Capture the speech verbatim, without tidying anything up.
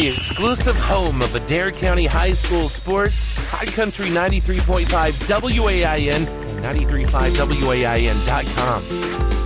the exclusive home of Adair County High School sports, High Country ninety-three point five W A I N and ninety-three point five W A I N dot com.